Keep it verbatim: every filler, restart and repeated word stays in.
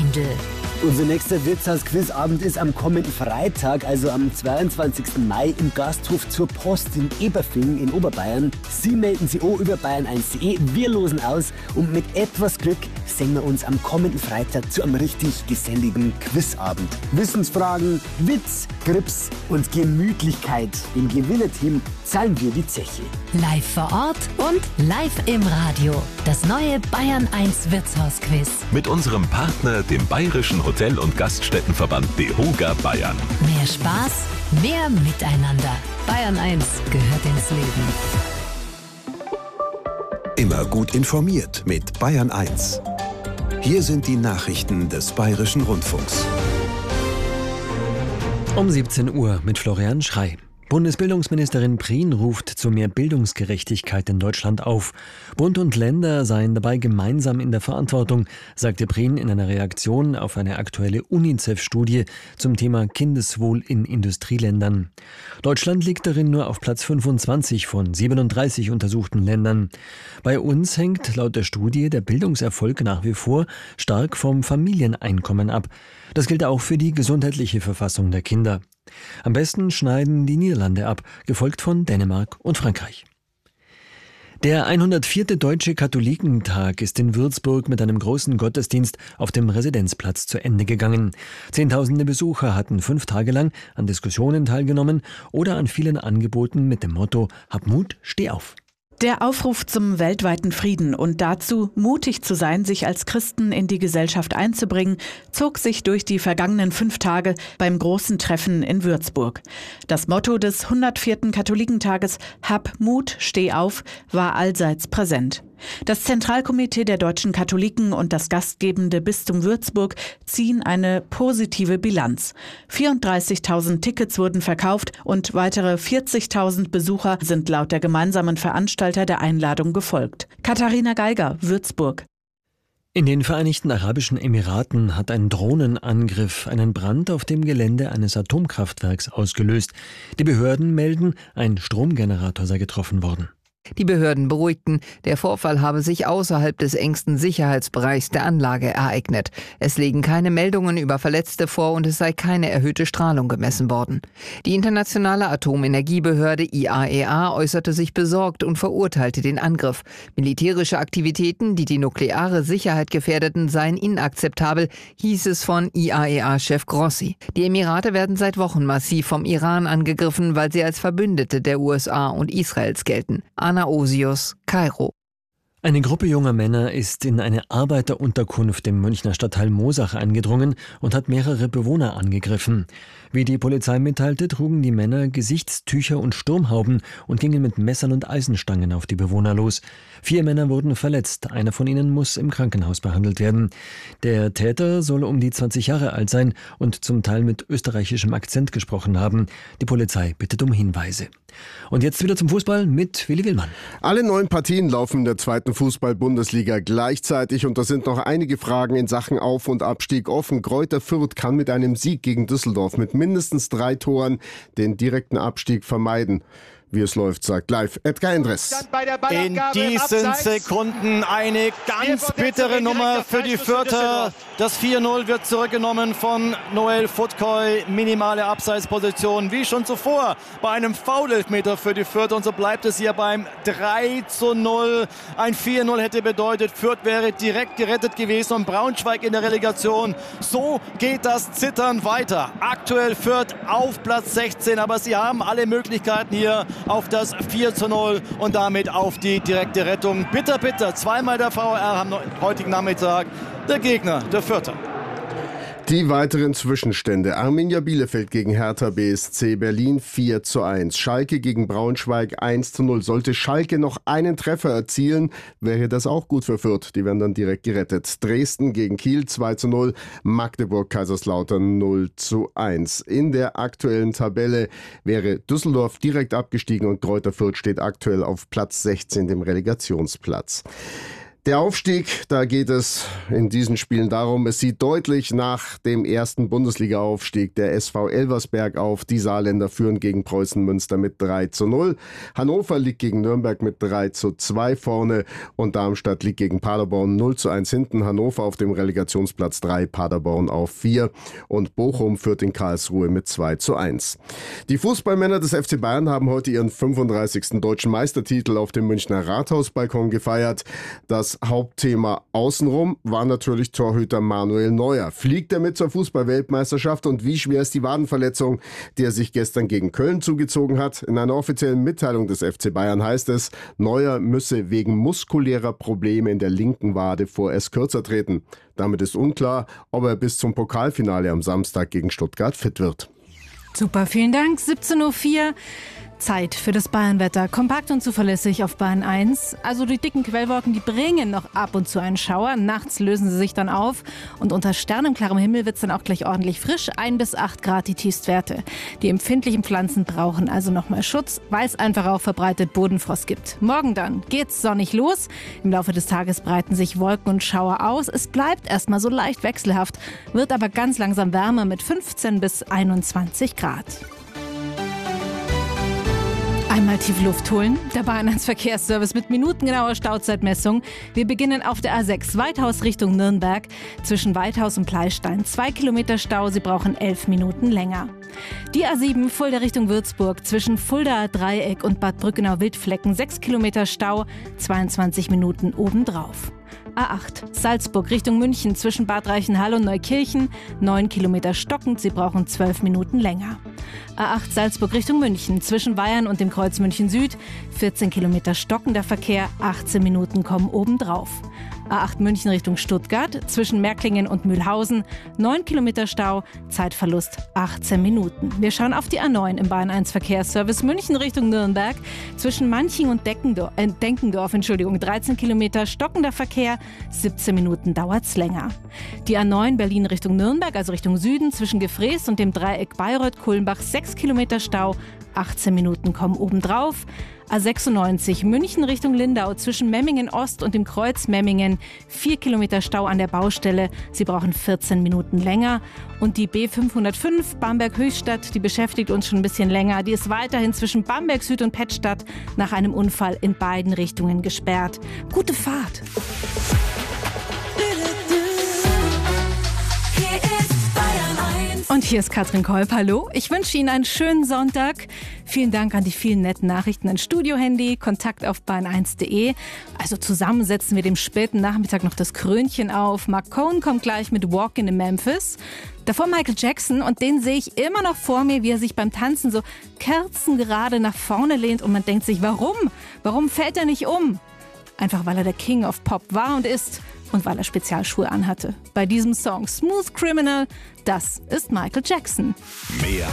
Quizrunde. Unser nächster Wirtshaus-Quizabend ist am kommenden Freitag, also am zweiundzwanzigsten Mai im Gasthof zur Post in Eberfingen in Oberbayern. Sie melden sich auch über bayern eins punkt de, wir losen aus und mit etwas Glück sehen wir uns am kommenden Freitag zu einem richtig geselligen Quizabend. Wissensfragen, Witz, Grips und Gemütlichkeit. Dem Gewinnerteam zahlen wir die Zeche. Live vor Ort und live im Radio. Das neue Bayern eins Wirtshaus-Quiz. Mit unserem Partner, dem Bayerischen Hotel- und Gaststättenverband DEHOGA Bayern. Mehr Spaß, mehr Miteinander. Bayern eins gehört ins Leben. Immer gut informiert mit Bayern eins. Hier sind die Nachrichten des Bayerischen Rundfunks. Um siebzehn Uhr mit Florian Schrey. Bundesbildungsministerin Prien ruft zu mehr Bildungsgerechtigkeit in Deutschland auf. Bund und Länder seien dabei gemeinsam in der Verantwortung, sagte Prien in einer Reaktion auf eine aktuelle UNICEF-Studie zum Thema Kindeswohl in Industrieländern. Deutschland liegt darin nur auf Platz fünfundzwanzig von siebenunddreißig untersuchten Ländern. Bei uns hängt laut der Studie der Bildungserfolg nach wie vor stark vom Familieneinkommen ab. Das gilt auch für die gesundheitliche Verfassung der Kinder. Am besten schneiden die Niederlande ab, gefolgt von Dänemark und Frankreich. Der hundertvierte Deutsche Katholikentag ist in Würzburg mit einem großen Gottesdienst auf dem Residenzplatz zu Ende gegangen. Zehntausende Besucher hatten fünf Tage lang an Diskussionen teilgenommen oder an vielen Angeboten mit dem Motto „Hab Mut, steh auf“. Der Aufruf zum weltweiten Frieden und dazu, mutig zu sein, sich als Christen in die Gesellschaft einzubringen, zog sich durch die vergangenen fünf Tage beim großen Treffen in Würzburg. Das Motto des hundertvierten Katholikentages „Hab Mut, steh auf“ war allseits präsent. Das Zentralkomitee der deutschen Katholiken und das gastgebende Bistum Würzburg ziehen eine positive Bilanz. vierunddreißigtausend Tickets wurden verkauft und weitere vierzigtausend Besucher sind laut der gemeinsamen Veranstalter der Einladung gefolgt. Katharina Geiger, Würzburg. In den Vereinigten Arabischen Emiraten hat ein Drohnenangriff einen Brand auf dem Gelände eines Atomkraftwerks ausgelöst. Die Behörden melden, ein Stromgenerator sei getroffen worden. Die Behörden beruhigten, der Vorfall habe sich außerhalb des engsten Sicherheitsbereichs der Anlage ereignet. Es liegen keine Meldungen über Verletzte vor und es sei keine erhöhte Strahlung gemessen worden. Die internationale Atomenergiebehörde I A E A äußerte sich besorgt und verurteilte den Angriff. Militärische Aktivitäten, die die nukleare Sicherheit gefährdeten, seien inakzeptabel, hieß es von I A E A-Chef Grossi. Die Emirate werden seit Wochen massiv vom Iran angegriffen, weil sie als Verbündete der U S A und Israels gelten. Anna Osius, Kairo. Eine Gruppe junger Männer ist in eine Arbeiterunterkunft im Münchner Stadtteil Moosach eingedrungen und hat mehrere Bewohner angegriffen. Wie die Polizei mitteilte, trugen die Männer Gesichtstücher und Sturmhauben und gingen mit Messern und Eisenstangen auf die Bewohner los. Vier Männer wurden verletzt, einer von ihnen muss im Krankenhaus behandelt werden. Der Täter soll um die zwanzig Jahre alt sein und zum Teil mit österreichischem Akzent gesprochen haben. Die Polizei bittet um Hinweise. Und jetzt wieder zum Fußball mit Willi Willmann. Alle neun Partien laufen in der zweiten Fußball-Bundesliga gleichzeitig und da sind noch einige Fragen in Sachen Auf- und Abstieg offen. Greuther Fürth kann mit einem Sieg gegen Düsseldorf mit mindestens drei Toren den direkten Abstieg vermeiden. Wie es läuft, sagt live Edgar Endres. In diesen Sekunden eine ganz bittere Nummer für die Fürther. Das vier null wird zurückgenommen von Noel Futkoy. Minimale Abseitsposition, wie schon zuvor bei einem Foul-Elfmeter für die Fürther. Und so bleibt es hier beim drei zu null. Ein vier null hätte bedeutet, Fürth wäre direkt gerettet gewesen und Braunschweig in der Relegation. So geht das Zittern weiter. Aktuell Fürth auf Platz sechzehn, aber sie haben alle Möglichkeiten hier auf das vier zu null und damit auf die direkte Rettung. Bitter, bitter. Zweimal der V R am heutigen Nachmittag. Der Gegner, der Fürther. Die weiteren Zwischenstände. Arminia Bielefeld gegen Hertha B S C Berlin vier zu eins. Schalke gegen Braunschweig eins zu null. Sollte Schalke noch einen Treffer erzielen, wäre das auch gut für Fürth. Die werden dann direkt gerettet. Dresden gegen Kiel zwei zu null. Magdeburg Kaiserslautern null zu eins. In der aktuellen Tabelle wäre Düsseldorf direkt abgestiegen und Greuther Fürth steht aktuell auf Platz sechzehn, dem Relegationsplatz. Der Aufstieg, da geht es in diesen Spielen darum, es sieht deutlich nach dem ersten Bundesliga-Aufstieg der S V Elversberg auf. Die Saarländer führen gegen Preußen Münster mit drei zu null. Hannover liegt gegen Nürnberg mit drei zu zwei vorne und Darmstadt liegt gegen Paderborn null zu eins hinten. Hannover auf dem Relegationsplatz drei, Paderborn auf vier und Bochum führt in Karlsruhe mit zwei zu eins. Die Fußballmänner des F C Bayern haben heute ihren fünfunddreißigsten deutschen Meistertitel auf dem Münchner Rathausbalkon gefeiert. Das Hauptthema außenrum war natürlich Torhüter Manuel Neuer. Fliegt er mit zur Fußball-Weltmeisterschaft und wie schwer ist die Wadenverletzung, die er sich gestern gegen Köln zugezogen hat? In einer offiziellen Mitteilung des F C Bayern heißt es, Neuer müsse wegen muskulärer Probleme in der linken Wade vorerst kürzer treten. Damit ist unklar, ob er bis zum Pokalfinale am Samstag gegen Stuttgart fit wird. Super, vielen Dank. siebzehn Uhr vier. Zeit für das Bayernwetter. Kompakt und zuverlässig auf Bayern eins. Also die dicken Quellwolken, die bringen noch ab und zu einen Schauer. Nachts lösen sie sich dann auf. Und unter sternenklarem Himmel wird es dann auch gleich ordentlich frisch. ein bis acht Grad die Tiefstwerte. Die empfindlichen Pflanzen brauchen also nochmal Schutz, weil es einfach auch verbreitet Bodenfrost gibt. Morgen dann geht's sonnig los. Im Laufe des Tages breiten sich Wolken und Schauer aus. Es bleibt erstmal so leicht wechselhaft, wird aber ganz langsam wärmer mit fünfzehn bis einundzwanzig Grad. Einmal tief Luft holen. Der Bayern eins Verkehrsservice mit minutengenauer Stauzeitmessung. Wir beginnen auf der A sechs Weithaus Richtung Nürnberg. Zwischen Weithaus und Pleistein zwei Kilometer Stau. Sie brauchen elf Minuten länger. Die A sieben Fulda Richtung Würzburg. Zwischen Fulda Dreieck und Bad Brückenau-Wildflecken sechs Kilometer Stau. zweiundzwanzig Minuten obendrauf. A acht Salzburg Richtung München. Zwischen Bad Reichenhall und Neukirchen neun Kilometer stockend. Sie brauchen zwölf Minuten länger. A acht Salzburg Richtung München. Zwischen Bayern und dem Kreuz München Süd vierzehn Kilometer stockender Verkehr. achtzehn Minuten kommen obendrauf. A acht München Richtung Stuttgart. Zwischen Märklingen und Mühlhausen neun Kilometer Stau. Zeitverlust achtzehn Minuten. Wir schauen auf die A neun im Bayern eins Verkehrsservice München Richtung Nürnberg. Zwischen Manching und Deckendorf, äh, Denkendorf Entschuldigung, dreizehn Kilometer stockender Verkehr. siebzehn Minuten dauert's länger. Die A neun Berlin Richtung Nürnberg, also Richtung Süden, zwischen Gefrees und dem Dreieck Bayreuth-Kulmbach sechs Kilometer Stau, achtzehn Minuten kommen obendrauf. A sechsundneunzig München Richtung Lindau, zwischen Memmingen Ost und dem Kreuz Memmingen vier Kilometer Stau an der Baustelle. Sie brauchen vierzehn Minuten länger. Und die B fünfhundertfünf Bamberg-Höchstadt, die beschäftigt uns schon ein bisschen länger. Die ist weiterhin zwischen Bamberg Süd und Pettstadt nach einem Unfall in beiden Richtungen gesperrt. Gute Fahrt! Und hier ist Katrin Kolb. Hallo. Ich wünsche Ihnen einen schönen Sonntag. Vielen Dank an die vielen netten Nachrichten an Studio-Handy, Kontakt auf bayern eins punkt de. Also zusammen setzen wir dem späten Nachmittag noch das Krönchen auf. Mark Cohn kommt gleich mit Walkin' in Memphis. Davor Michael Jackson und den sehe ich immer noch vor mir, wie er sich beim Tanzen so kerzengerade nach vorne lehnt und man denkt sich, warum? Warum fällt er nicht um? Einfach weil er der King of Pop war und ist. Und weil er Spezialschuhe anhatte. Bei diesem Song Smooth Criminal, das ist Michael Jackson. Mehr